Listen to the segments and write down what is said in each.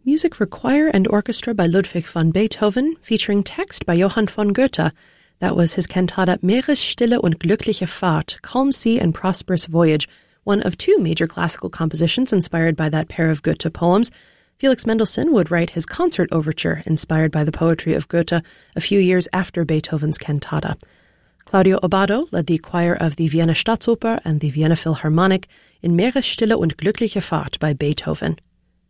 Music for choir and orchestra by Ludwig van Beethoven, featuring text by Johann von Goethe. That was his cantata Meeresstille und glückliche Fahrt, Calm Sea and Prosperous Voyage, one of two major classical compositions inspired by that pair of Goethe poems. Felix Mendelssohn would write his concert overture, inspired by the poetry of Goethe, a few years after Beethoven's cantata. Claudio Abbado led the choir of the Vienna Staatsoper and the Vienna Philharmonic in Meeresstille und glückliche Fahrt by Beethoven.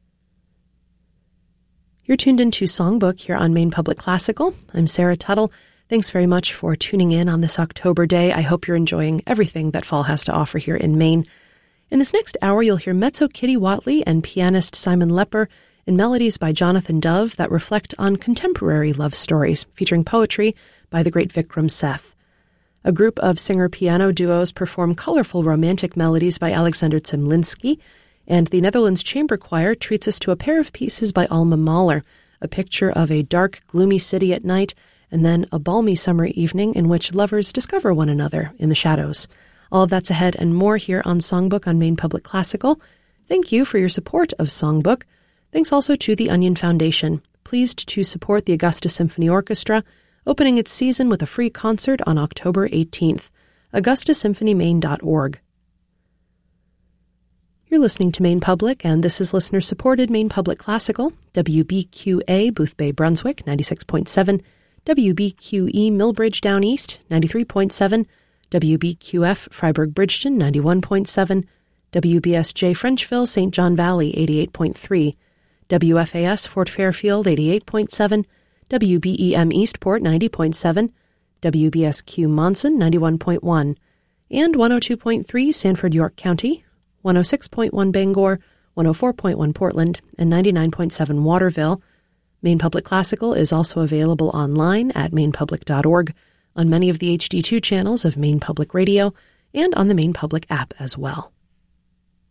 You're tuned into Songbook here on Maine Public Classical. I'm Sarah Tuttle. Thanks very much for tuning in on this October day. I hope you're enjoying everything that fall has to offer here in Maine. In this next hour, you'll hear mezzo Kitty Watley and pianist Simon Lepper in melodies by Jonathan Dove that reflect on contemporary love stories, featuring poetry by the great Vikram Seth. A group of singer-piano duos perform colorful romantic melodies by Alexander Zemlinsky, and the Netherlands Chamber Choir treats us to a pair of pieces by Alma Mahler, a picture of a dark, gloomy city at night, and then a balmy summer evening in which lovers discover one another in the shadows. All of that's ahead and more here on Songbook on Maine Public Classical. Thank you for your support of Songbook. Thanks also to the Onion Foundation, pleased to support the Augusta Symphony Orchestra, opening its season with a free concert on October 18th. AugustaSymphonyMaine.org. You're listening to Maine Public, and this is listener-supported Maine Public Classical, WBQA, Boothbay, Brunswick, 96.7, WBQE, Millbridge, Down East, 93.7, WBQF, Freiburg-Bridgeton, 91.7, WBSJ, Frenchville, St. John Valley, 88.3, WFAS, Fort Fairfield, 88.7, WBEM, Eastport, 90.7, WBSQ, Monson, 91.1, and 102.3, Sanford, York County, 106.1 Bangor, 104.1 Portland, and 99.7 Waterville. Maine Public Classical is also available online at mainepublic.org, on many of the HD2 channels of Maine Public Radio, and on the Maine Public app as well.